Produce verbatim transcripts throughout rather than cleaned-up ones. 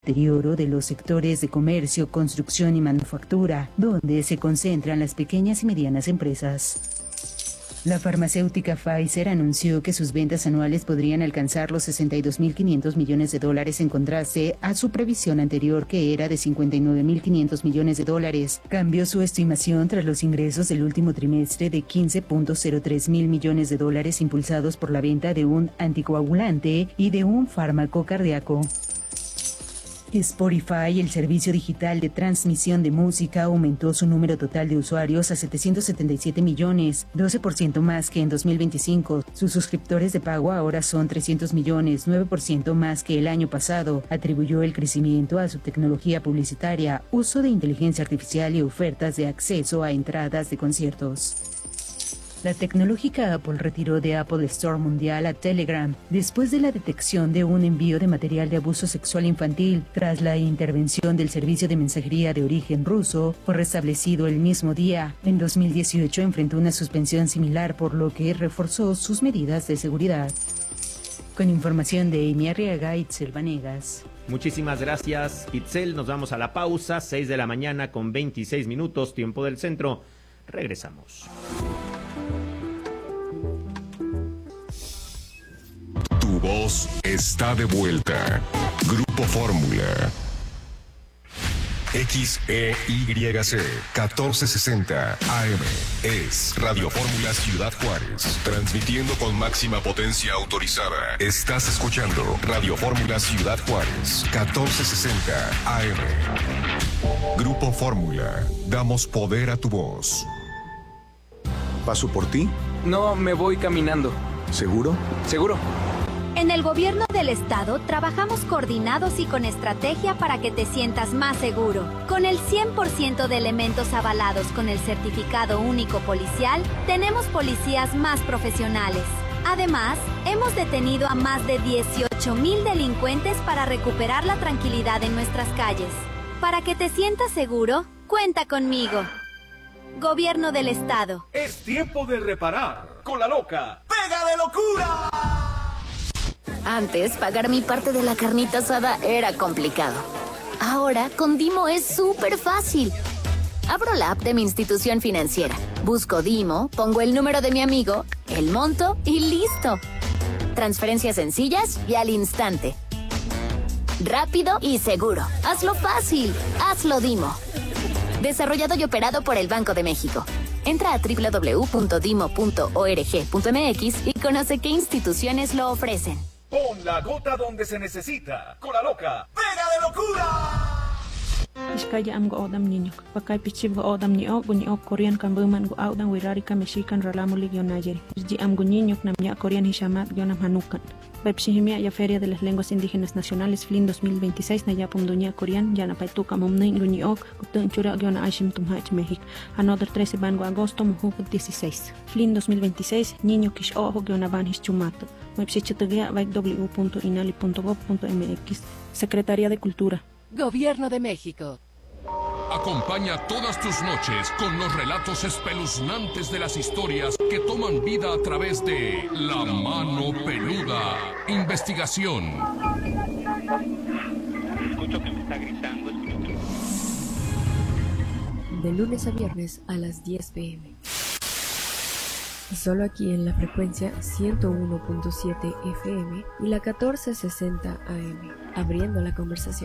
deterioro de los sectores de comercio, construcción y manufactura, donde se concentran las pequeñas y medianas empresas. La farmacéutica Pfizer anunció que sus ventas anuales podrían alcanzar los sesenta y dos mil quinientos millones de dólares en contraste a su previsión anterior que era de cincuenta y nueve mil quinientos millones de dólares. Cambió su estimación tras los ingresos del último trimestre de quince punto cero tres mil millones de dólares impulsados por la venta de un anticoagulante y de un fármaco cardíaco. Spotify, el servicio digital de transmisión de música, aumentó su número total de usuarios a setecientos setenta y siete millones, doce por ciento más que en dos mil veinticinco. Sus suscriptores de pago ahora son trescientos millones, nueve por ciento más que el año pasado. Atribuyó el crecimiento a su tecnología publicitaria, uso de inteligencia artificial y ofertas de acceso a entradas de conciertos. La tecnológica Apple retiró de Apple Store Mundial a Telegram después de la detección de un envío de material de abuso sexual infantil. Tras la intervención del servicio de mensajería de origen ruso, fue restablecido el mismo día. En dos mil dieciocho enfrentó una suspensión similar, por lo que reforzó sus medidas de seguridad. Con información de Amy Arriaga y Itzel Vanegas. Muchísimas gracias, Itzel. Nos vamos a la pausa, seis de la mañana con veintiséis minutos, tiempo del centro. Regresamos. Tu voz está de vuelta. Grupo Fórmula. X E Y C catorce sesenta A M es Radio Fórmula Ciudad Juárez, transmitiendo con máxima potencia autorizada. Estás escuchando Radio Fórmula Ciudad Juárez, catorce sesenta A M. Grupo Fórmula, damos poder a tu voz. ¿Paso por ti? No, me voy caminando. ¿Seguro? Seguro. En el gobierno del estado trabajamos coordinados y con estrategia para que te sientas más seguro. Con el cien por ciento de elementos avalados con el certificado único policial, tenemos policías más profesionales. Además, hemos detenido a más de dieciocho mil delincuentes para recuperar la tranquilidad en nuestras calles. Para que te sientas seguro, cuenta conmigo. Gobierno del estado. Es tiempo de reparar con la loca. ¡Pega de locura! Antes, pagar mi parte de la carnita asada era complicado. Ahora, con Dimo es súper fácil. Abro la app de mi institución financiera, busco Dimo, pongo el número de mi amigo, el monto y listo. Transferencias sencillas y al instante. Rápido y seguro. Hazlo fácil. Hazlo Dimo. Desarrollado y operado por el Banco de México. Entra a doble u doble u doble u punto dimo punto org punto m x y conoce qué instituciones lo ofrecen. Pon la gota donde se necesita. Con la loca. ¡Pega de locura! Iskaya am go odam niño. Pakay pichiv go odam ni o guni o Korean kan buman go odam wirari ka mexican ralamulig yon nayeri. Ji am go niño nam ya Korean hishamat yon am hanukan. Bepsihimia ya Feria de las Lenguas Indígenas Nacionales F L I N dos mil veintiséis na ya pum dunia Korean ya na paituka momnein guni ok gutun chura yon aishim tumhach México. Another trece ban go agosto mujuk dieciséis. F L I N dos mil veintiséis niño kish ojo yon aban hischumato. Website w w w punto inali punto gov punto m x. Secretaría de Cultura. Gobierno de México. Acompaña todas tus noches con los relatos espeluznantes de las historias que toman vida a través de La Mano Peluda. Investigación. Escucho que me está gritando. De lunes a viernes a las diez pe eme. Solo aquí en la frecuencia ciento uno punto siete efe eme y la catorce sesenta A eme. Abriendo la conversación.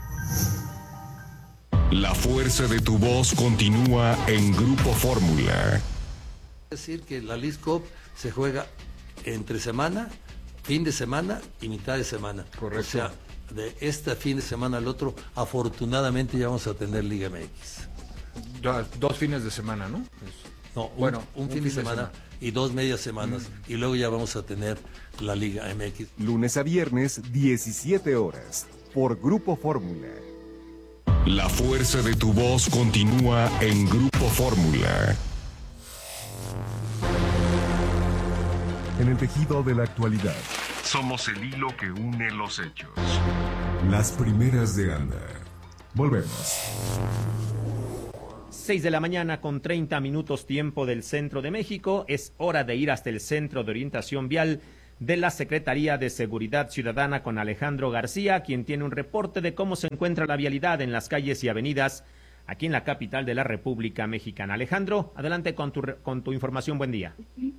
La fuerza de tu voz continúa en Grupo Fórmula. Es decir, que la Leagues Cup se juega entre semana, fin de semana y mitad de semana. Correcto. O sea, de este fin de semana al otro, afortunadamente ya vamos a tener Liga eme equis. Ya, dos fines de semana, ¿no? No, un, bueno, un, un fin, fin de, semana, de semana y dos medias semanas. Mm. Y luego ya vamos a tener la Liga eme equis. Lunes a viernes, diecisiete horas, por Grupo Fórmula. La fuerza de tu voz continúa en Grupo Fórmula. En el tejido de la actualidad. Somos el hilo que une los hechos. Las primeras de Anda. Volvemos. seis de la mañana con treinta minutos tiempo del centro de México. Es hora de ir hasta el Centro de Orientación Vial de la Secretaría de Seguridad Ciudadana con Alejandro García, quien tiene un reporte de cómo se encuentra la vialidad en las calles y avenidas aquí en la capital de la República Mexicana. Alejandro, adelante con tu, con tu información. Buen día.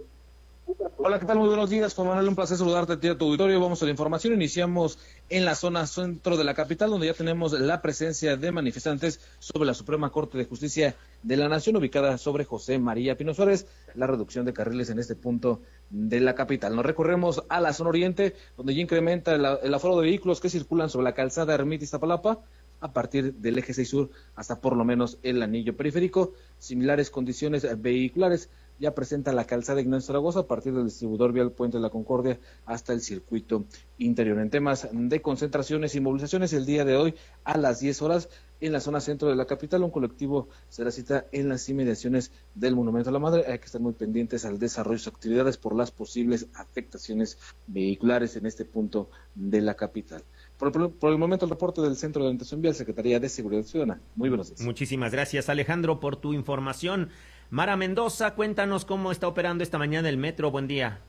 Hola, ¿qué tal? Muy buenos días, Juan Manuel, un placer saludarte a ti y a tu auditorio. Vamos a la información, iniciamos en la zona centro de la capital, donde ya tenemos la presencia de manifestantes sobre la Suprema Corte de Justicia de la Nación, ubicada sobre José María Pino Suárez, la reducción de carriles en este punto de la capital. Nos recorremos a la zona oriente, donde ya incrementa el, el aforo de vehículos que circulan sobre la calzada Ermita Iztapalapa, a partir del eje seis sur hasta por lo menos el anillo periférico. Similares condiciones vehiculares ya presenta la calzada Ignacio Zaragoza a partir del distribuidor vial Puente de la Concordia hasta el circuito interior. En temas de concentraciones y movilizaciones, el día de hoy a las diez horas en la zona centro de la capital, un colectivo será cita en las inmediaciones del Monumento a la Madre. Hay que estar muy pendientes al desarrollo de sus actividades por las posibles afectaciones vehiculares en este punto de la capital. Por el, por el momento, el reporte del Centro de Orientación Vial, Secretaría de Seguridad Ciudadana. Muy buenos días. Muchísimas gracias, Alejandro, por tu información. Mara Mendoza, cuéntanos cómo está operando esta mañana el metro. Buen día.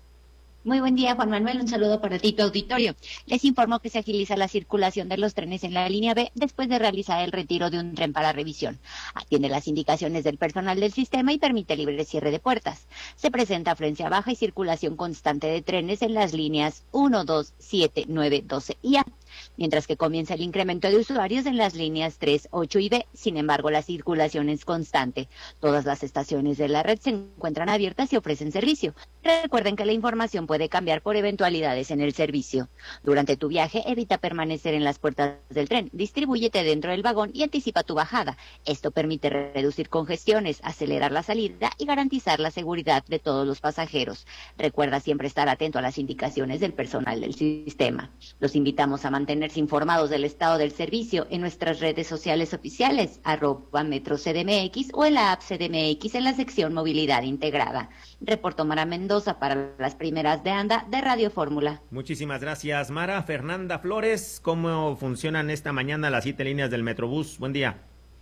Muy buen día, Juan Manuel. Un saludo para ti y tu auditorio. Les informo que se agiliza la circulación de los trenes en la línea B después de realizar el retiro de un tren para revisión. Atiende las indicaciones del personal del sistema y permite libre cierre de puertas. Se presenta afluencia baja y circulación constante de trenes en las líneas uno, dos, siete, nueve, doce y A, mientras que comienza el incremento de usuarios en las líneas tres, ocho y B. Sin embargo, la circulación es constante. Todas las estaciones de la red se encuentran abiertas y ofrecen servicio. Recuerden que la información puede cambiar por eventualidades en el servicio. Durante tu viaje, evita permanecer en las puertas del tren, distribúyete dentro del vagón y anticipa tu bajada. Esto permite reducir congestiones, acelerar la salida y garantizar la seguridad de todos los pasajeros. Recuerda siempre estar atento a las indicaciones del personal del sistema. Los invitamos a mantenerse informados del estado del servicio en nuestras redes sociales oficiales, arroba Metro C D M X o en la app C D M X en la sección Movilidad Integrada. Reportó Mara Mendoza para las primeras de anda de Radio Fórmula. Muchísimas gracias, Mara. Fernanda Flores, ¿cómo funcionan esta mañana las siete líneas del Metrobús? Buen día.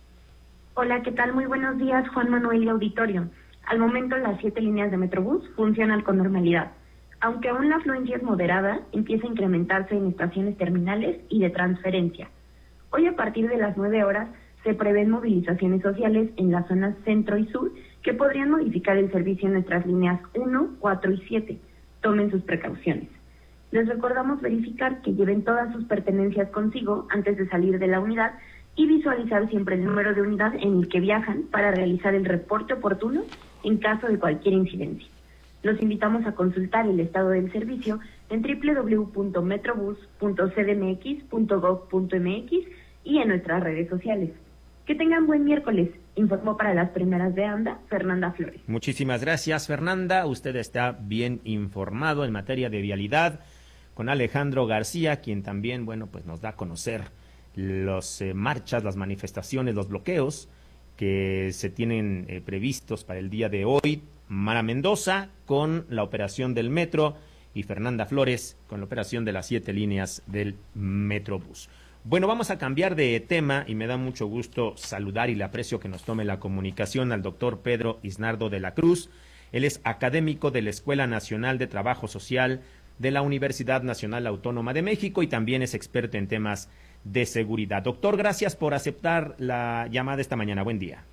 Hola, ¿qué tal? Muy buenos días, Juan Manuel y auditorio. Al momento las siete líneas de Metrobús funcionan con normalidad. Aunque aún la afluencia es moderada, empieza a incrementarse en estaciones terminales y de transferencia. Hoy a partir de las nueve horas se prevén movilizaciones sociales en las zonas centro y sur que podrían modificar el servicio en nuestras líneas uno, cuatro y siete. Tomen sus precauciones. Les recordamos verificar que lleven todas sus pertenencias consigo antes de salir de la unidad y visualizar siempre el número de unidad en el que viajan para realizar el reporte oportuno en caso de cualquier incidencia. Los invitamos a consultar el estado del servicio en doble u doble u doble u punto metrobús punto c d m x punto gov punto m x y en nuestras redes sociales. Que tengan buen miércoles. Informó para las primeras de anda, Fernanda Flores. Muchísimas gracias, Fernanda. Usted está bien informado en materia de vialidad con Alejandro García, quien también, bueno, pues nos da a conocer las eh, marchas, las manifestaciones, los bloqueos que se tienen eh, previstos para el día de hoy. Mara Mendoza con la operación del metro y Fernanda Flores con la operación de las siete líneas del Metrobús. Bueno, vamos a cambiar de tema y me da mucho gusto saludar y le aprecio que nos tome la comunicación al doctor Pedro Isnardo de la Cruz. Él es académico de la Escuela Nacional de Trabajo Social de la Universidad Nacional Autónoma de México y también es experto en temas de seguridad. Doctor, gracias por aceptar la llamada esta mañana. Buen día.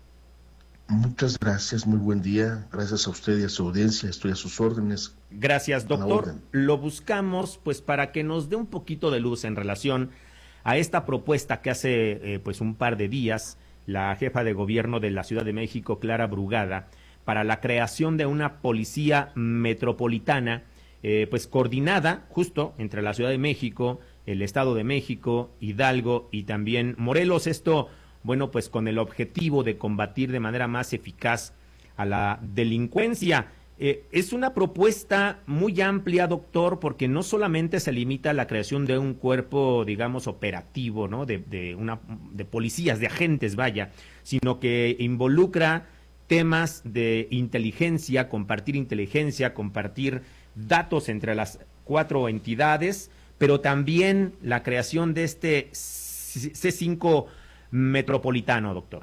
Muchas gracias, muy buen día. Gracias a usted y a su audiencia, estoy a sus órdenes. Gracias, doctor. Lo buscamos pues para que nos dé un poquito de luz en relación a esta propuesta que hace eh, pues un par de días la jefa de gobierno de la Ciudad de México, Clara Brugada, para la creación de una policía metropolitana eh, pues coordinada justo entre la Ciudad de México, el Estado de México, Hidalgo y también Morelos. Esto, bueno, pues con el objetivo de combatir de manera más eficaz a la delincuencia. Eh, es una propuesta muy amplia, doctor, porque no solamente se limita a la creación de un cuerpo, digamos, operativo, ¿no? De, de, una, de policías, de agentes, vaya, sino que involucra temas de inteligencia, compartir inteligencia, compartir datos entre las cuatro entidades, pero también la creación de este C cinco metropolitano, doctor.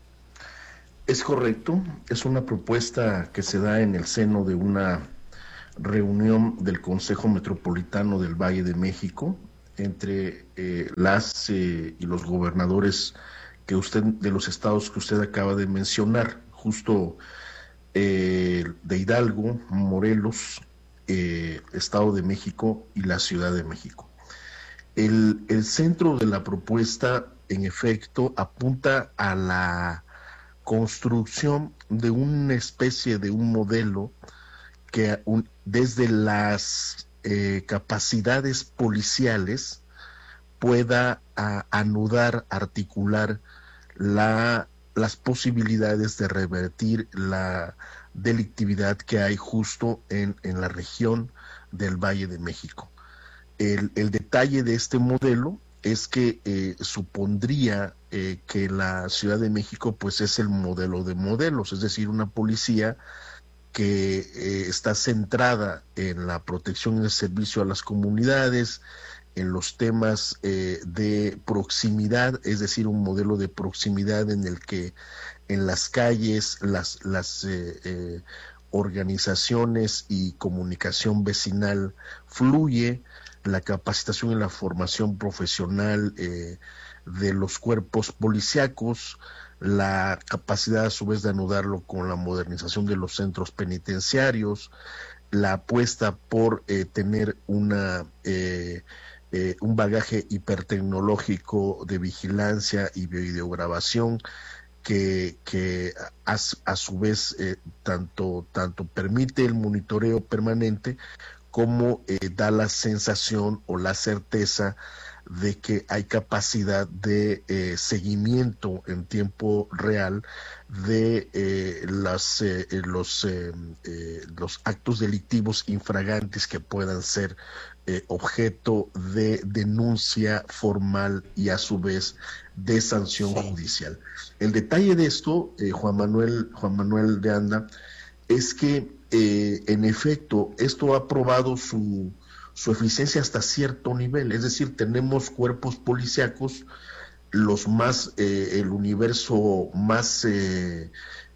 Es correcto, es una propuesta que se da en el seno de una reunión del Consejo Metropolitano del Valle de México entre eh, las eh, y los gobernadores que usted de los estados que usted acaba de mencionar, justo eh, de Hidalgo, Morelos, eh, Estado de México y la Ciudad de México. El, el centro de la propuesta, en efecto, apunta a la construcción de una especie de un modelo que un, desde las eh, capacidades policiales pueda a, anudar, articular la, las posibilidades de revertir la delictividad que hay justo en, en la región del Valle de México. El, el detalle de este modelo es que eh, supondría eh, que la Ciudad de México pues es el modelo de modelos, es decir, una policía que eh, está centrada en la protección y el servicio a las comunidades, en los temas eh, de proximidad, es decir, un modelo de proximidad en el que en las calles las, las eh, eh, organizaciones y comunicación vecinal fluye, la capacitación y la formación profesional eh, de los cuerpos policíacos, la capacidad a su vez de anudarlo con la modernización de los centros penitenciarios, la apuesta por eh, tener una eh, eh, un bagaje hipertecnológico de vigilancia y videograbación que, que a, a su vez eh, tanto, tanto permite el monitoreo permanente como eh, da la sensación o la certeza de que hay capacidad de eh, seguimiento en tiempo real de eh, las, eh, los, eh, eh, los actos delictivos infragantes que puedan ser eh, objeto de denuncia formal y a su vez de sanción judicial. El detalle de esto, eh, Juan Manuel, Juan Manuel de Anda, es que eh, en efecto esto ha probado su su eficiencia hasta cierto nivel, es decir, tenemos cuerpos policíacos, los más, eh, el universo más eh,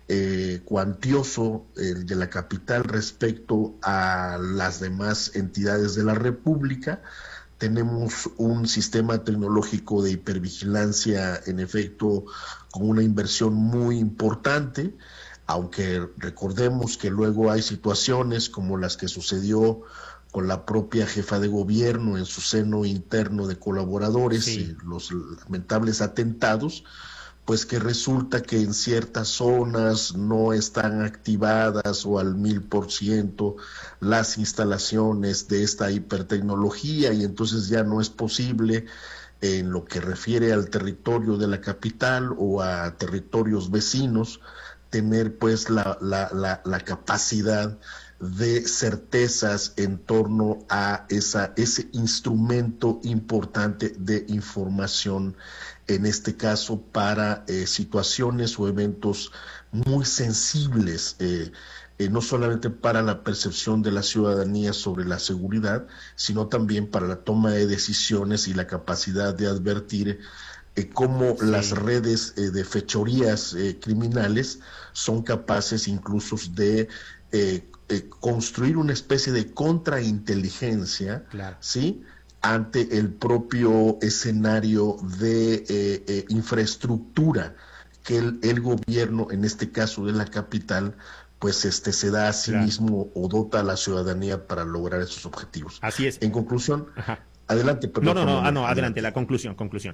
eh, cuantioso el de la capital respecto a las demás entidades de la República. Tenemos un sistema tecnológico de hipervigilancia, en efecto, con una inversión muy importante, aunque recordemos que luego hay situaciones como las que sucedió con la propia jefa de gobierno en su seno interno de colaboradores, sí, y los lamentables atentados, pues que resulta que en ciertas zonas no están activadas o al mil por ciento las instalaciones de esta hipertecnología y entonces ya no es posible en lo que refiere al territorio de la capital o a territorios vecinos tener pues la, la, la, la capacidad de certezas en torno a esa, ese instrumento importante de información, en este caso para eh, situaciones o eventos muy sensibles, eh, eh, no solamente para la percepción de la ciudadanía sobre la seguridad, sino también para la toma de decisiones y la capacidad de advertir eh, cómo sí. las redes eh, de fechorías eh, criminales son capaces incluso de eh, Eh, construir una especie de contrainteligencia, claro, ¿sí?, ante el propio escenario de eh, eh, infraestructura que el, el gobierno, en este caso de la capital, pues este se da a sí claro. mismo o dota a la ciudadanía para lograr esos objetivos. Así es. En conclusión, Ajá. adelante. Perdón, no, no, no, ah, no, adelante. adelante, la conclusión, conclusión.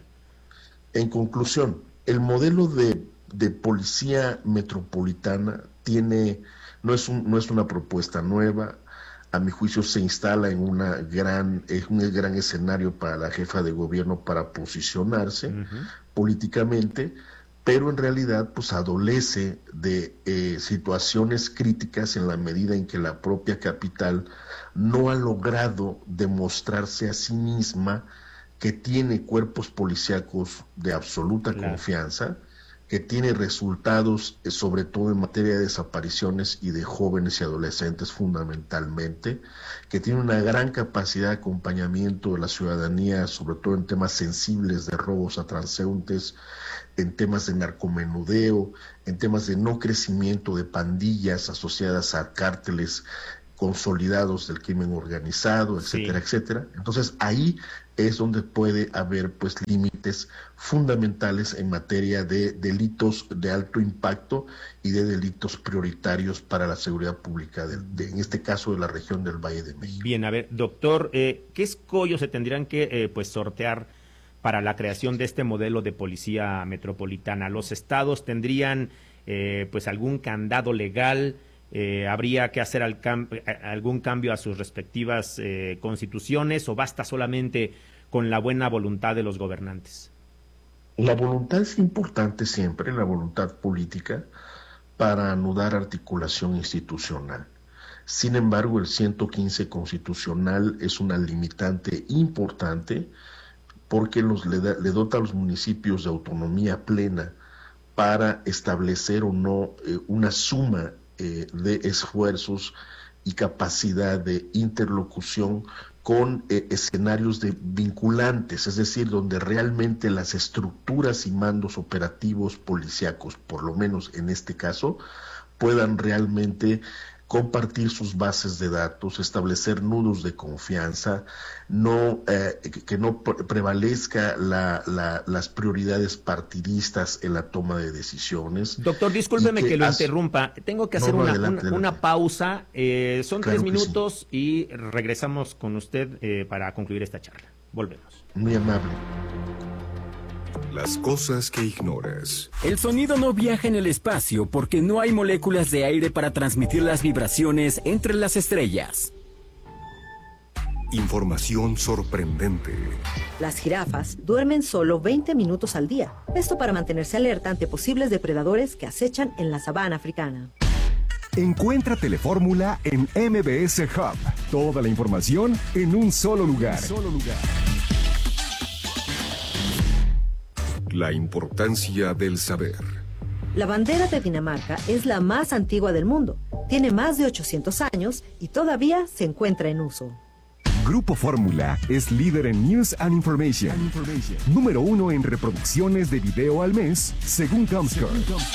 En conclusión, el modelo de, de policía metropolitana tiene... No es, un, no es una propuesta nueva, a mi juicio se instala en una gran, es un gran escenario para la jefa de gobierno para posicionarse uh-huh. políticamente, pero en realidad pues adolece de eh, situaciones críticas en la medida en que la propia capital no ha logrado demostrarse a sí misma que tiene cuerpos policíacos de absoluta claro. confianza, que tiene resultados eh, sobre todo en materia de desapariciones y de jóvenes y adolescentes fundamentalmente, que tiene una gran capacidad de acompañamiento de la ciudadanía, sobre todo en temas sensibles de robos a transeúntes, en temas de narcomenudeo, en temas de no crecimiento de pandillas asociadas a cárteles consolidados del crimen organizado, etcétera, sí. etcétera. Entonces ahí es donde puede haber pues límites fundamentales en materia de delitos de alto impacto y de delitos prioritarios para la seguridad pública, de, de, en este caso de la región del Valle de México. Bien, a ver, doctor, eh, ¿qué escollos se tendrían que eh, pues sortear para la creación de este modelo de policía metropolitana? ¿Los estados tendrían eh, pues algún candado legal? Eh, ¿Habría que hacer al cam algún cambio a sus respectivas eh, constituciones o basta solamente con la buena voluntad de los gobernantes? La voluntad es importante siempre, la voluntad política, para anudar articulación institucional. Sin embargo, el ciento quince constitucional es una limitante importante porque los, le, da, le dota a los municipios de autonomía plena para establecer o no eh, una suma Eh, de esfuerzos y capacidad de interlocución con eh, escenarios de vinculantes, es decir, donde realmente las estructuras y mandos operativos policíacos, por lo menos en este caso, puedan realmente compartir sus bases de datos, establecer nudos de confianza, no eh, que no prevalezca la, la, las prioridades partidistas en la toma de decisiones. Doctor, discúlpeme que, que lo hace... interrumpa. Tengo que hacer no, no, una, adelante, una, adelante. una pausa. Eh, son claro tres minutos sí. y regresamos con usted eh, para concluir esta charla. Volvemos. Muy amable. Las cosas que ignoras. El sonido no viaja en el espacio porque no hay moléculas de aire para transmitir las vibraciones entre las estrellas. Información sorprendente. Las jirafas duermen solo veinte minutos al día. Esto para mantenerse alerta ante posibles depredadores que acechan en la sabana africana. Encuentra Telefórmula en M B S Hub. Toda la información en un solo lugar. Un solo lugar. La importancia del saber. La bandera de Dinamarca es la más antigua del mundo. Tiene más de ochocientos años y todavía se encuentra en uso. Grupo Fórmula es líder en News and Information. And Information. Número uno en reproducciones de video al mes, según Comscore.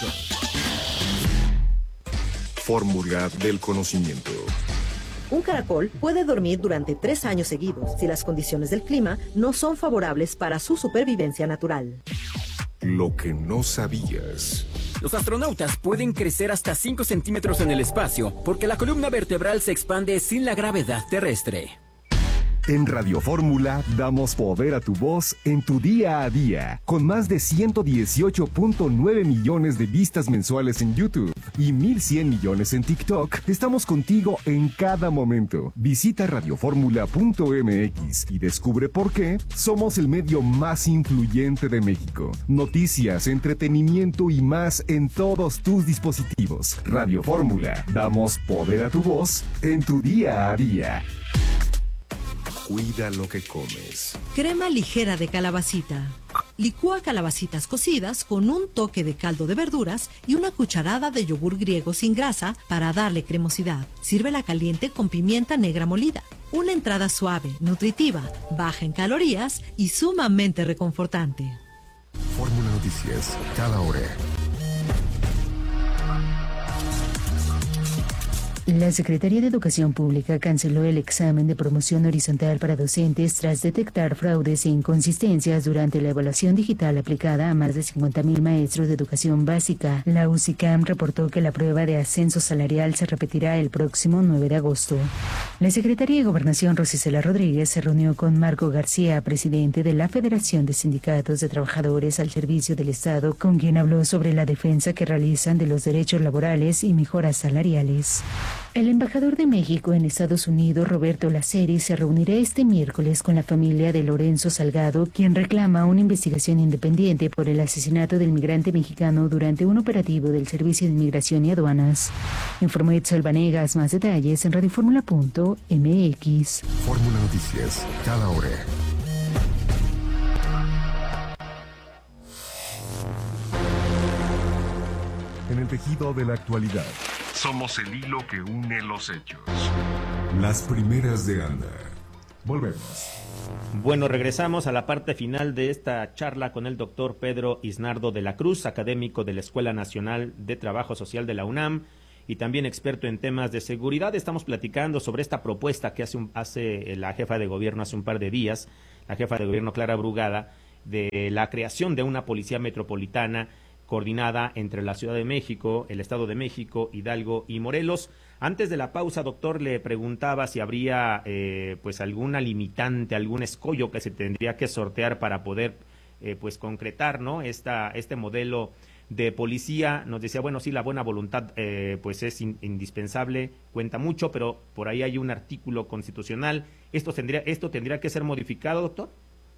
Fórmula del conocimiento. Un caracol puede dormir durante tres años seguidos si las condiciones del clima no son favorables para su supervivencia natural. Lo que no sabías. Los astronautas pueden crecer hasta cinco centímetros en el espacio porque la columna vertebral se expande sin la gravedad terrestre. En Radio Fórmula damos poder a tu voz en tu día a día, con más de ciento dieciocho punto nueve millones de vistas mensuales en YouTube y mil cien millones en TikTok. Estamos contigo en cada momento. Visita radioformula punto m x y descubre por qué somos el medio más influyente de México. Noticias, entretenimiento y más en todos tus dispositivos. Radio Fórmula, damos poder a tu voz en tu día a día. Cuida lo que comes. Crema ligera de calabacita. Licúa calabacitas cocidas con un toque de caldo de verduras y una cucharada de yogur griego sin grasa para darle cremosidad. Sírvela caliente con pimienta negra molida. Una entrada suave, nutritiva, baja en calorías y sumamente reconfortante. Fórmula Noticias, cada hora. La Secretaría de Educación Pública canceló el examen de promoción horizontal para docentes tras detectar fraudes e inconsistencias durante la evaluación digital aplicada a más de cincuenta mil maestros de educación básica. La U C I C A M reportó que la prueba de ascenso salarial se repetirá el próximo nueve de agosto. La Secretaría de Gobernación, Rosicela Rodríguez, se reunió con Marco García, presidente de la Federación de Sindicatos de Trabajadores al Servicio del Estado, con quien habló sobre la defensa que realizan de los derechos laborales y mejoras salariales. El embajador de México en Estados Unidos, Roberto Laceri, se reunirá este miércoles con la familia de Lorenzo Salgado, quien reclama una investigación independiente por el asesinato del migrante mexicano durante un operativo del Servicio de Inmigración y Aduanas. Informó Itzel Vanegas. Más detalles en radioformula punto m x. Fórmula Noticias, cada hora. En el tejido de la actualidad. Somos el hilo que une los hechos. Las primeras de Anda. Volvemos. Bueno, regresamos a la parte final de esta charla con el doctor Pedro Isnardo de la Cruz, académico de la Escuela Nacional de Trabajo Social de la UNAM y también experto en temas de seguridad. Estamos platicando sobre esta propuesta que hace, un, hace la jefa de gobierno hace un par de días, la jefa de gobierno Clara Brugada, de la creación de una policía metropolitana coordinada entre la Ciudad de México, el Estado de México, Hidalgo y Morelos. Antes de la pausa, doctor, le preguntaba si habría eh, pues alguna limitante, algún escollo que se tendría que sortear para poder eh, pues concretar, ¿no? Esta, este modelo de policía. Nos decía, bueno, sí, la buena voluntad eh, pues es in, indispensable, cuenta mucho, pero por ahí hay un artículo constitucional. ¿Esto tendría, esto tendría que ser modificado, doctor?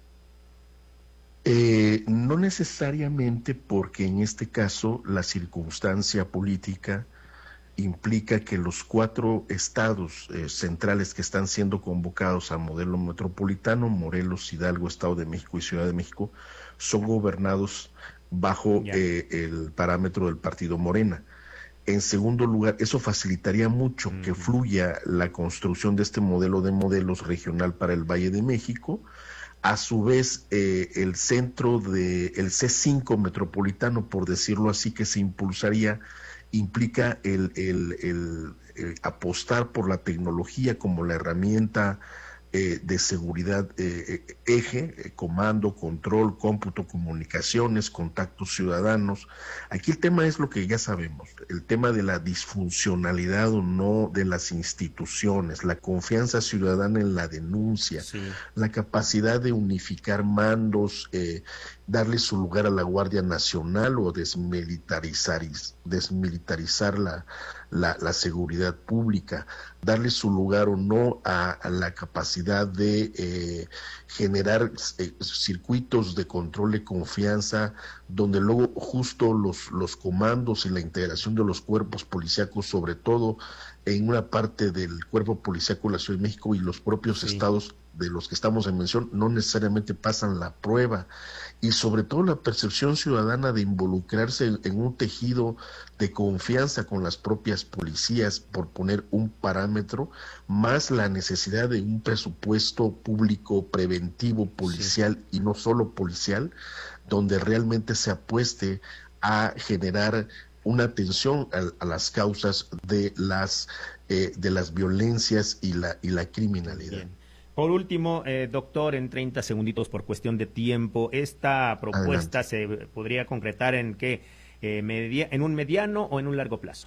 Eh, no necesariamente, porque en este caso la circunstancia política implica que los cuatro estados eh, centrales que están siendo convocados al modelo metropolitano, Morelos, Hidalgo, Estado de México y Ciudad de México, son gobernados bajo eh, el parámetro del partido Morena. En segundo lugar, eso facilitaría mucho mm. que fluya la construcción de este modelo de modelos regional para el Valle de México. A su vez, eh, el centro de el C cinco metropolitano, por decirlo así, que se impulsaría, implica el, el, el, el apostar por la tecnología como la herramienta eh, de seguridad eh, eje, eh, comando, control, cómputo, comunicaciones, contactos ciudadanos. Aquí el tema es lo que ya sabemos, el tema de la disfuncionalidad o no de las instituciones, la confianza ciudadana en la denuncia, sí. la capacidad de unificar mandos, eh, darle su lugar a la Guardia Nacional o desmilitarizar, desmilitarizar la, la, la seguridad pública, darle su lugar o no a, a la capacidad de eh, generar eh, circuitos de control de confianza, donde luego justo los, los comandos y la integración de los cuerpos policíacos, sobre todo en una parte del cuerpo policíaco de la Ciudad de México y los propios sí. estados de los que estamos en mención, no necesariamente pasan la prueba, y sobre todo la percepción ciudadana de involucrarse en, en un tejido de confianza con las propias policías, por poner un parámetro, más la necesidad de un presupuesto público preventivo policial sí. y no solo policial, donde realmente se apueste a generar una atención a, a las causas de las eh, de las violencias y la y la criminalidad. Bien. Por último, eh, doctor, en treinta segunditos por cuestión de tiempo, ¿esta propuesta Adelante. se podría concretar en qué, eh, media, en un mediano o en un largo plazo?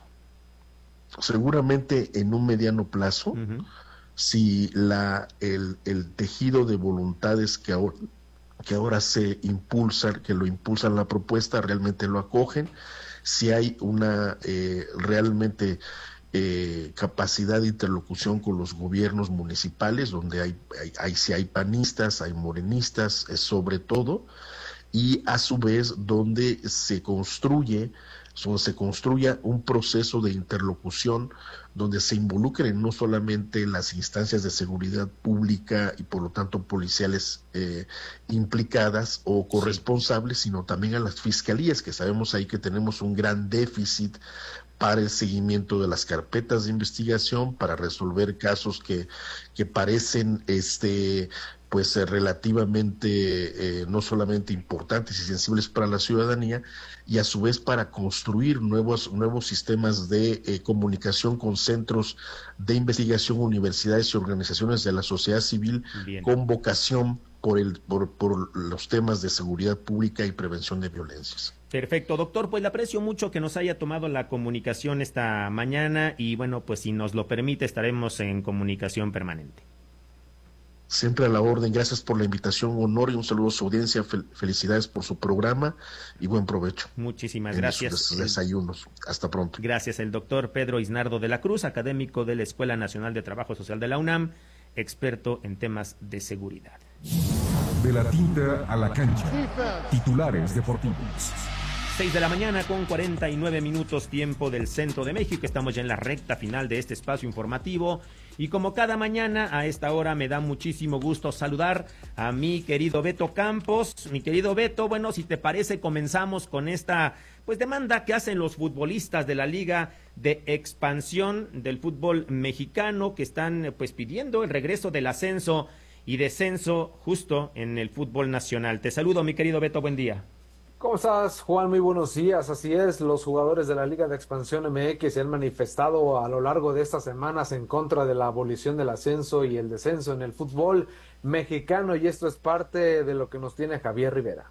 Seguramente en un mediano plazo, uh-huh. si la el, el tejido de voluntades que ahora, que ahora se impulsa, que lo impulsan la propuesta, realmente lo acogen, si hay una eh, realmente... Eh, capacidad de interlocución con los gobiernos municipales, donde hay, hay, hay si hay panistas, hay morenistas, eh, sobre todo, y a su vez donde se construye, donde se construya un proceso de interlocución donde se involucren no solamente las instancias de seguridad pública y por lo tanto policiales eh, implicadas o corresponsables, sí. sino también a las fiscalías, que sabemos ahí que tenemos un gran déficit para el seguimiento de las carpetas de investigación, para resolver casos que, que parecen este pues eh, relativamente eh, no solamente importantes y sensibles para la ciudadanía, y a su vez para construir nuevos nuevos sistemas de eh, comunicación con centros de investigación, universidades y organizaciones de la sociedad civil Bien. con vocación por el por, por los temas de seguridad pública y prevención de violencias. Perfecto, doctor, pues le aprecio mucho que nos haya tomado la comunicación esta mañana y bueno, pues si nos lo permite estaremos en comunicación permanente. Siempre a la orden, gracias por la invitación, honor y un saludo a su audiencia, Fel- felicidades por su programa y buen provecho. Muchísimas en gracias. Sus desayunos, hasta pronto. Gracias, el doctor Pedro Isnardo de la Cruz, académico de la Escuela Nacional de Trabajo Social de la UNAM, experto en temas de seguridad. De la tinta a la cancha, titulares deportivos. seis de la mañana con cuarenta y nueve minutos tiempo del centro de México. Estamos ya en la recta final de este espacio informativo y como cada mañana a esta hora me da muchísimo gusto saludar a mi querido Beto Campos. Mi querido Beto, bueno, si te parece comenzamos con esta pues demanda que hacen los futbolistas de la Liga de Expansión del fútbol mexicano, que están pues pidiendo el regreso del ascenso y descenso justo en el fútbol nacional. Te saludo, mi querido Beto, buen día. ¿Cómo estás, Juan? Muy buenos días. Así es, los jugadores de la Liga de Expansión M X se han manifestado a lo largo de estas semanas en contra de la abolición del ascenso y el descenso en el fútbol mexicano, y esto es parte de lo que nos tiene Javier Rivera.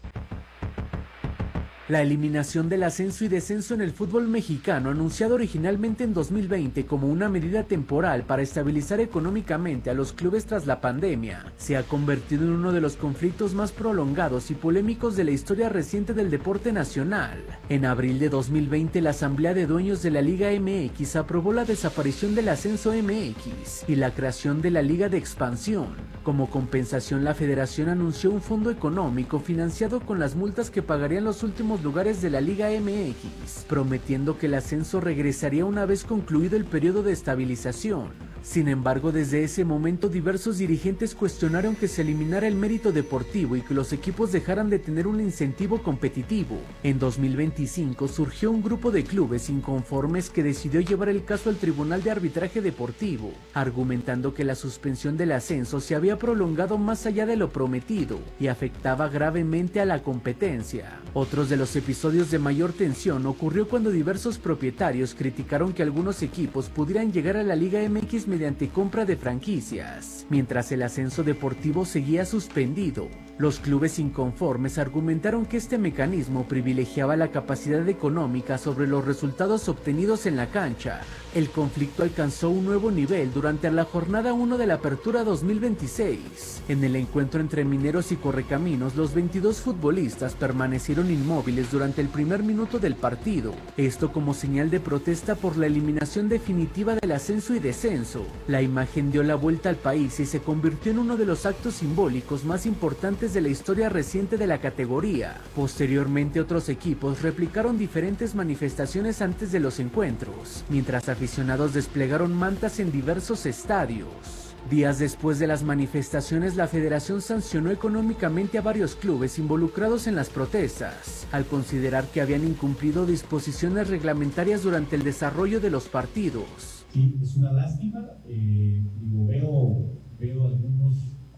La eliminación del ascenso y descenso en el fútbol mexicano, anunciado originalmente en dos mil veinte como una medida temporal para estabilizar económicamente a los clubes tras la pandemia, se ha convertido en uno de los conflictos más prolongados y polémicos de la historia reciente del deporte nacional. En abril de dos mil veinte, la Asamblea de Dueños de la Liga M X aprobó la desaparición del ascenso M X y la creación de la Liga de Expansión. Como compensación, la federación anunció un fondo económico financiado con las multas que pagarían los últimos lugares de la Liga M X, prometiendo que el ascenso regresaría una vez concluido el periodo de estabilización. Sin embargo, desde ese momento diversos dirigentes cuestionaron que se eliminara el mérito deportivo y que los equipos dejaran de tener un incentivo competitivo. En dos mil veinticinco surgió un grupo de clubes inconformes que decidió llevar el caso al Tribunal de Arbitraje Deportivo, argumentando que la suspensión del ascenso se había prolongado más allá de lo prometido y afectaba gravemente a la competencia. Otros de los episodios de mayor tensión ocurrió cuando diversos propietarios criticaron que algunos equipos pudieran llegar a la Liga M X mediante compra de franquicias, mientras el ascenso deportivo seguía suspendido. Los clubes inconformes argumentaron que este mecanismo privilegiaba la capacidad económica sobre los resultados obtenidos en la cancha. El conflicto alcanzó un nuevo nivel durante la jornada uno de la Apertura dos mil veintiséis. En el encuentro entre Mineros y Correcaminos, los veintidós futbolistas permanecieron inmóviles durante el primer minuto del partido, esto como señal de protesta por la eliminación definitiva del ascenso y descenso. La imagen dio la vuelta al país y se convirtió en uno de los actos simbólicos más importantes de la historia reciente de la categoría. Posteriormente, otros equipos replicaron diferentes manifestaciones antes de los encuentros, mientras aficionados desplegaron mantas en diversos estadios. Días después de las manifestaciones, la federación sancionó económicamente a varios clubes involucrados en las protestas, al considerar que habían incumplido disposiciones reglamentarias durante el desarrollo de los partidos. Sí, es una lástima. Eh, digo, veo, veo algunos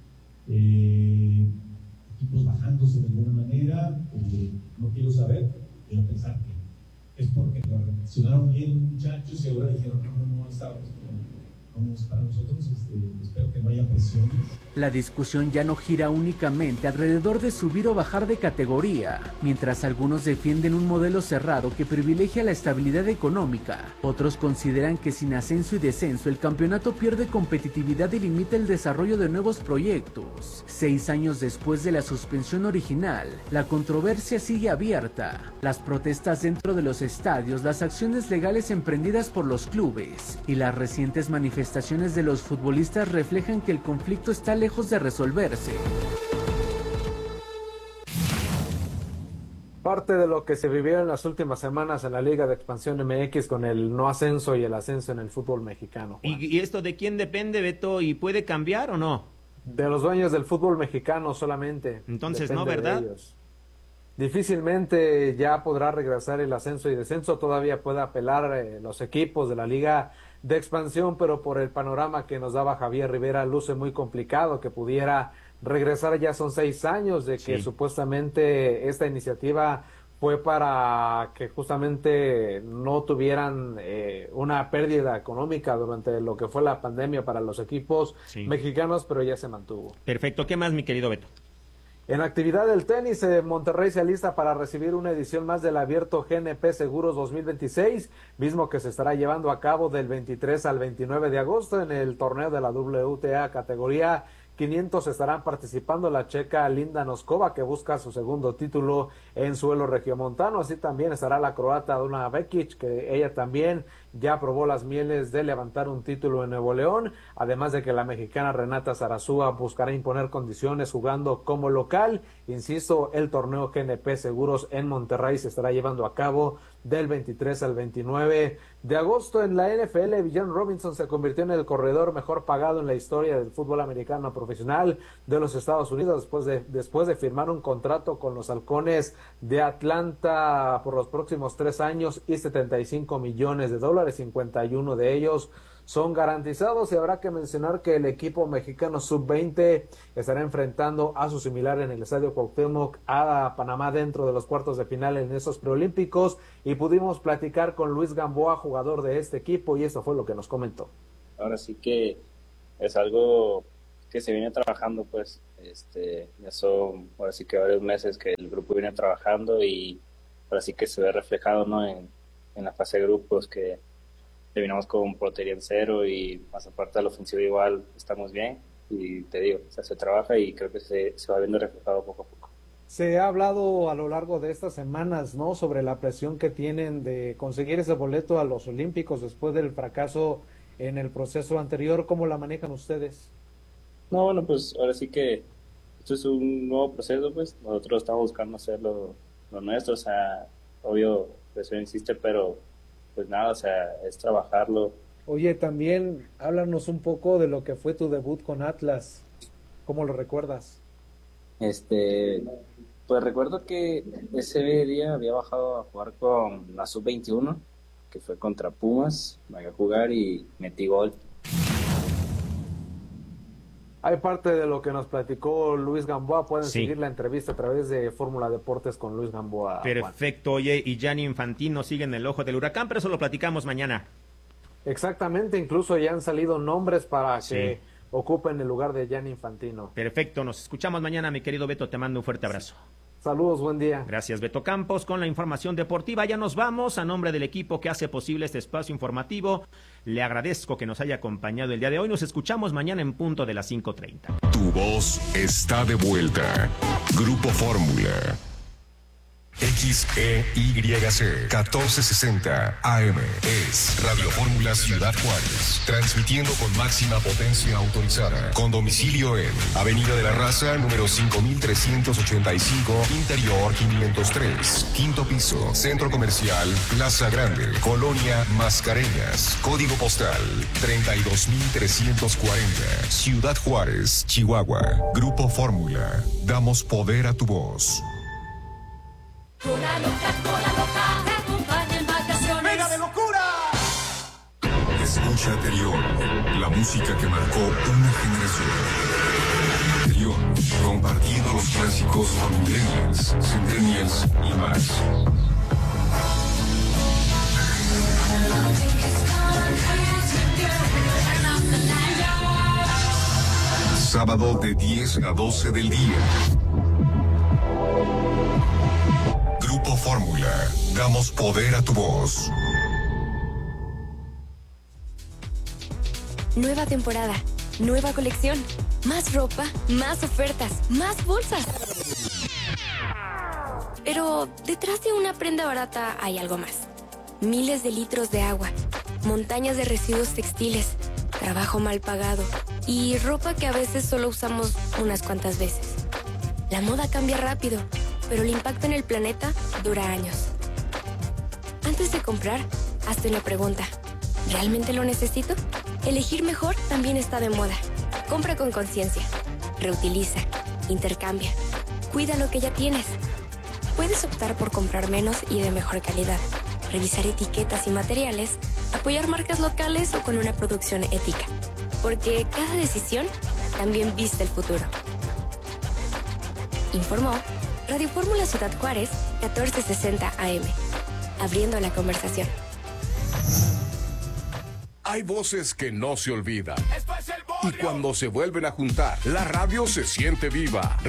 eh, equipos bajándose de alguna manera. Eh, no quiero saber, quiero pensar que es porque lo reaccionaron bien muchachos y ahora dijeron no, no, no, está, vamos para nosotros, este, espero que no haya presiones. La discusión ya no gira únicamente alrededor de subir o bajar de categoría. Mientras algunos defienden un modelo cerrado que privilegia la estabilidad económica, otros consideran que sin ascenso y descenso el campeonato pierde competitividad y limita el desarrollo de nuevos proyectos. Seis años después de la suspensión original, la controversia sigue abierta. Las protestas dentro de los estadios, las acciones legales emprendidas por los clubes y las recientes manifestaciones de los futbolistas reflejan que el conflicto está lejos de resolverse. Parte de lo que se vivió en las últimas semanas en la Liga de Expansión M X con el no ascenso y el ascenso en el fútbol mexicano. ¿Y, ¿Y esto de quién depende, Beto? ¿Y puede cambiar o no? De los dueños del fútbol mexicano solamente. Entonces, depende ¿no, verdad? de ellos. Difícilmente ya podrá regresar el ascenso y descenso, todavía puede apelar eh, los equipos de la Liga de Expansión, pero por el panorama que nos daba Javier Rivera luce muy complicado que pudiera regresar. Ya son seis años de que sí. Supuestamente esta iniciativa fue para que justamente no tuvieran eh, una pérdida económica durante lo que fue la pandemia para los equipos sí. mexicanos, pero ya se mantuvo. Perfecto, ¿qué más, mi querido Beto? En actividad del tenis, eh, Monterrey se alista para recibir una edición más del Abierto G N P Seguros dos mil veintiséis, mismo que se estará llevando a cabo del veintitrés al veintinueve de agosto en el torneo de la W T A categoría quinientos. Estarán participando la checa Linda Noskova, que busca su segundo título en suelo regiomontano. Así también estará la croata Duna Vekic, que ella también ya probó las mieles de levantar un título en Nuevo León, además de que la mexicana Renata Zarazúa buscará imponer condiciones jugando como local. Insisto, el torneo G N P Seguros en Monterrey se estará llevando a cabo del veintitrés al veintinueve de agosto. En la N F L, Villan Robinson se convirtió en el corredor mejor pagado en la historia del fútbol americano profesional de los Estados Unidos después de, después de firmar un contrato con los Halcones de Atlanta por los próximos tres años y setenta y cinco millones de dólares, cincuenta y uno de ellos son garantizados, y habrá que mencionar que el equipo mexicano sub veinte estará enfrentando a su similar en el Estadio Cuauhtémoc a Panamá dentro de los cuartos de final en esos preolímpicos, y pudimos platicar con Luis Gamboa, jugador de este equipo, y eso fue lo que nos comentó. Ahora sí que es algo que se viene trabajando, pues, este, ya son ahora sí que varios meses que el grupo viene trabajando, y ahora sí que se ve reflejado, ¿no? En, en la fase de grupos, que terminamos con portería en cero, y más aparte de la ofensiva igual estamos bien, y te digo, o sea, se trabaja y creo que se, se va viendo reflejado poco a poco. Se ha hablado a lo largo de estas semanas, ¿no?, sobre la presión que tienen de conseguir ese boleto a los Olímpicos después del fracaso en el proceso anterior. ¿Cómo la manejan ustedes? No, bueno, pues ahora sí que esto es un nuevo proceso, pues nosotros estamos buscando hacer lo, lo nuestro, o sea, obvio, eso insiste, pero pues nada, o sea, es trabajarlo. Oye, también háblanos un poco de lo que fue tu debut con Atlas, ¿cómo lo recuerdas? Este, pues recuerdo que ese día había bajado a jugar con la sub veintiuno, que fue contra Pumas, me iba a jugar y metí gol. Hay parte de lo que nos platicó Luis Gamboa. Pueden sí. seguir la entrevista a través de Fórmula Deportes con Luis Gamboa. Perfecto, Juan. Oye, y Gianni Infantino sigue en el ojo del huracán, pero eso lo platicamos mañana. Exactamente, incluso ya han salido nombres para sí. que ocupen el lugar de Gianni Infantino. Perfecto, nos escuchamos mañana, mi querido Beto, te mando un fuerte abrazo. Saludos, buen día. Gracias, Beto Campos, con la información deportiva. Ya nos vamos. A nombre del equipo que hace posible este espacio informativo, le agradezco que nos haya acompañado el día de hoy. Nos escuchamos mañana en punto de las cinco treinta. Tu voz está de vuelta. Grupo Fórmula. X E Y C catorce sesenta A M es Radio Fórmula Ciudad Juárez, transmitiendo con máxima potencia autorizada, con domicilio en Avenida de la Raza, número cinco mil trescientos ochenta y cinco, Interior quinientos tres, quinto piso, Centro Comercial Plaza Grande, Colonia Mascareñas, código postal treinta y dos mil trescientos cuarenta, Ciudad Juárez, Chihuahua. Grupo Fórmula, damos poder a tu voz. Cola loca, cola loca, te acompaña en vacaciones. ¡Venga de locura! Escucha Anterior, la música que marcó una generación. Anterior, compartiendo los clásicos con millennials, centennials y más. Sábado de diez a doce del día. Grupo Fórmula, damos poder a tu voz. Nueva temporada, nueva colección, más ropa, más ofertas, más bolsas. Pero detrás de una prenda barata hay algo más. Miles de litros de agua, montañas de residuos textiles, trabajo mal pagado y ropa que a veces solo usamos unas cuantas veces. La moda cambia rápido, pero el impacto en el planeta dura años. Antes de comprar, hazte una pregunta. ¿Realmente lo necesito? Elegir mejor también está de moda. Compra con conciencia. Reutiliza. Intercambia. Cuida lo que ya tienes. Puedes optar por comprar menos y de mejor calidad. Revisar etiquetas y materiales. Apoyar marcas locales o con una producción ética. Porque cada decisión también viste el futuro. Informó Radio Fórmula Ciudad Juárez, catorce sesenta A M. Abriendo la conversación. Hay voces que no se olvidan. Y cuando se vuelven a juntar, la radio se siente viva.